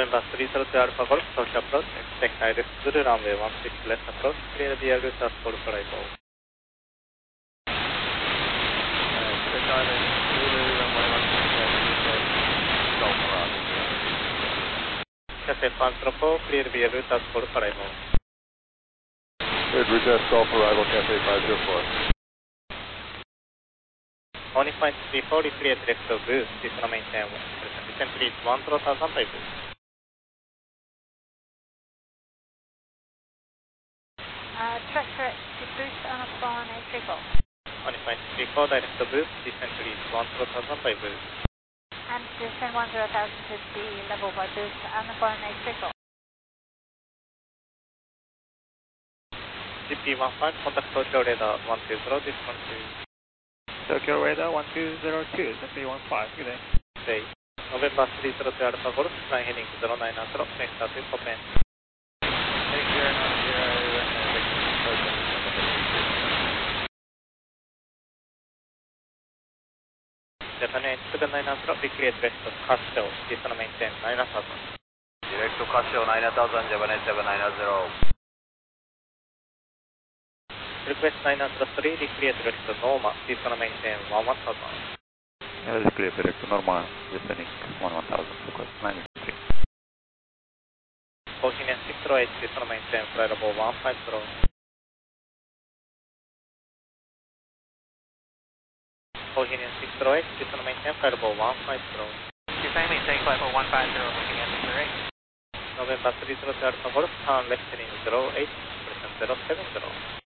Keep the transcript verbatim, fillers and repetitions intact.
November three zero two Alpha Golf, approach approach, expect high risk to the runway one six left approach, clear the air route as for flight over. Expect high risk to the runway one six left, Golf Horizon. Cafe one zero four, clear the air route as for flight over. Good, request Golf Arrival, Cafe five zero four. Only point three four, clear direct to boost, this is maintain descent reach one zero thousand by boost. Uh, track correct to boost on a bar on eight three four. Only point three four, direct to boost, descent reach one zero thousand by boost. And descend one zero thousand to the level by boost on the bar on eight three four. G P one five, contact Tokyo radar one two zero, this one two. Tokyo radar one two zero two, G P one five, good day. Day. November three zero two Alpha Golf, flying heading zero nine zero, next start is open. Take zero nine zero, Japan Air seven nine zero, declare direct to Casio, this one maintain nine thousand. Direct to Casio nine thousand, Japan Air seven nine zero. Request nine zero three, declare direct to Norma, this one maintain one one thousand. Yeah, this is clear direct to Norma, descending one one thousand, request nine three. Bohemian six zero eight, this one maintain flight level one five zero. Bohemian six zero eight, this one maintain flight level one five zero. Japan maintain flight level one five zero, Bohemian six zero eight. November three zero two Alpha Golf, turn left heading zero eight, present zero seven zero.